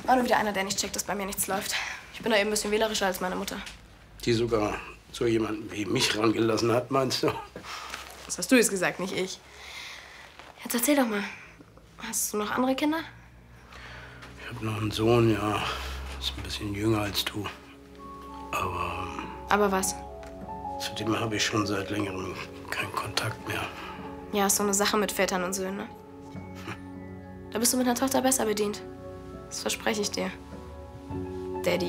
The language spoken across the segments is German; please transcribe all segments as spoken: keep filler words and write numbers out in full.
War nur wieder einer, der nicht checkt, dass bei mir nichts läuft. Ich bin da eben ein bisschen wählerischer als meine Mutter. Die sogar so jemanden wie mich rangelassen hat, meinst du? Das hast du jetzt gesagt, nicht ich. Jetzt erzähl doch mal. Hast du noch andere Kinder? Ich habe noch einen Sohn, ja. Ist ein bisschen jünger als du. Aber... Aber was? Zu dem habe ich schon seit längerem keinen Kontakt mehr. Ja, ist so eine Sache mit Vätern und Söhnen, ne? Da bist du mit einer Tochter besser bedient. Das verspreche ich dir. Daddy.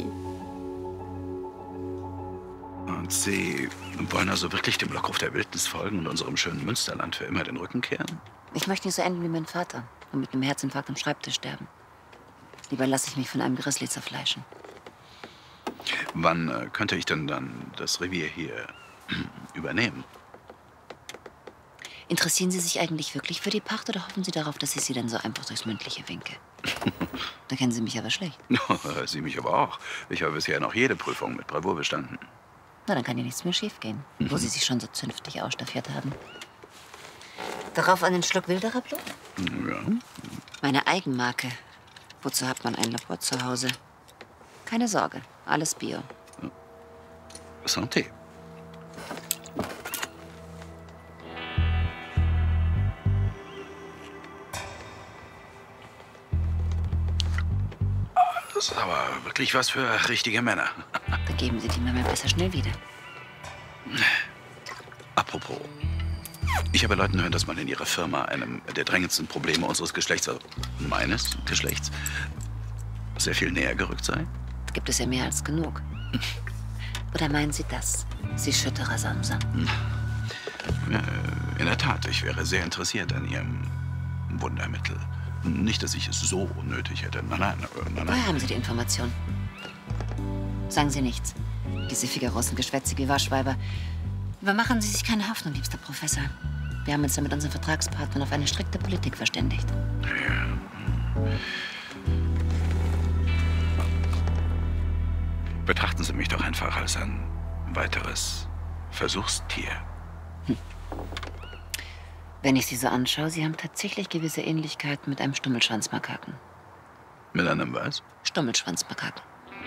Und Sie wollen also wirklich dem Lockruf der Wildnis folgen und unserem schönen Münsterland für immer den Rücken kehren? Ich möchte nicht so enden wie mein Vater und mit einem Herzinfarkt am Schreibtisch sterben. Lieber lasse ich mich von einem Grizzly zerfleischen. Wann äh, könnte ich denn dann das Revier hier übernehmen? Interessieren Sie sich eigentlich wirklich für die Pacht oder hoffen Sie darauf, dass ich Sie dann so einfach durchs Mündliche winke? Da kennen Sie mich aber schlecht. Sie mich aber auch. Ich habe bisher noch jede Prüfung mit Bravour bestanden. Na, dann kann ja nichts mehr schiefgehen, mhm. wo Sie sich schon so zünftig ausstaffiert haben. Darauf einen Schluck Wilderer Blut? Ja. Meine Eigenmarke. Wozu hat man ein Labor zu Hause? Keine Sorge, alles Bio. Santé. Das ist aber wirklich was für richtige Männer. Da geben Sie die mir mal besser schnell wieder. Apropos. Ich habe Leuten hören, dass man in Ihrer Firma einem der drängendsten Probleme unseres Geschlechts, also meines Geschlechts, sehr viel näher gerückt sei. Gibt es ja mehr als genug. Oder meinen Sie das, Sie Schütterer Samsam? Ja, in der Tat, ich wäre sehr interessiert an Ihrem Wundermittel. Nicht, dass ich es so nötig hätte. Nein, nein, nein, nein. Woher haben Sie die Information? Sagen Sie nichts. Diese Figarossen Geschwätze wie Waschweiber. Übermachen Sie sich keine Hoffnung, liebster Professor. Wir haben uns ja mit unseren Vertragspartnern auf eine strikte Politik verständigt. Ja. Betrachten Sie mich doch einfach als ein weiteres Versuchstier. Hm. Wenn ich Sie so anschaue, Sie haben tatsächlich gewisse Ähnlichkeiten mit einem Stummelschwanzmakaken. Mit einem was? Stummelschwanzmakaken.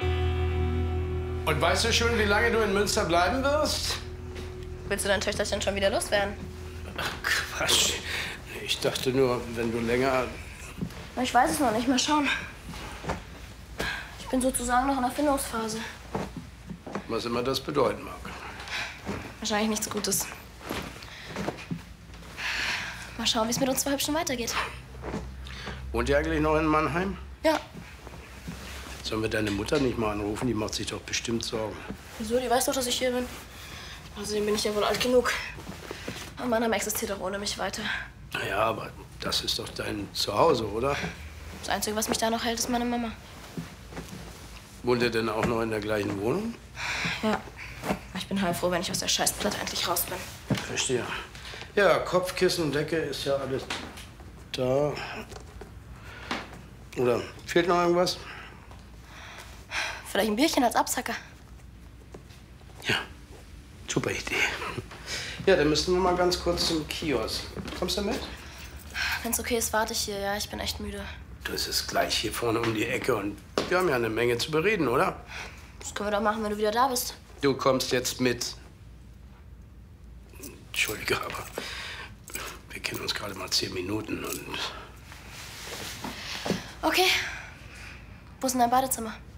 Und weißt du schon, wie lange du in Münster bleiben wirst? Willst du dein Töchterchen schon wieder loswerden? Ach, Quatsch. Ich dachte nur, wenn du länger... Ich weiß es noch nicht. Mal schauen. Ich bin sozusagen noch in der Findungsphase. Was immer das bedeuten mag. Wahrscheinlich nichts Gutes. Mal schauen, wie es mit uns zwei Hübschen weitergeht. Wohnt ihr eigentlich noch in Mannheim? Ja. Sollen wir deine Mutter nicht mal anrufen? Die macht sich doch bestimmt Sorgen. Wieso? Die weiß doch, dass ich hier bin. Außerdem bin ich ja wohl alt genug. Und Mannheim existiert auch ohne mich weiter. Na ja, aber das ist doch dein Zuhause, oder? Das Einzige, was mich da noch hält, ist meine Mama. Wohnt ihr denn auch noch in der gleichen Wohnung? Ja. Ich bin heilfroh, wenn ich aus der Scheißplatte endlich raus bin. Verstehe. Ja, Kopfkissen, Decke ist ja alles da. Oder fehlt noch irgendwas? Vielleicht ein Bierchen als Absacker. Ja, super Idee. Ja, dann müssen wir mal ganz kurz zum Kiosk. Kommst du mit? Wenn's okay ist, warte ich hier. Ja, ich bin echt müde. Das ist gleich hier vorne um die Ecke und wir haben ja eine Menge zu bereden, oder? Das können wir doch machen, wenn du wieder da bist. Du kommst jetzt mit. Entschuldige, aber wir kennen uns gerade mal zehn Minuten und... Okay. Wo ist denn dein Badezimmer?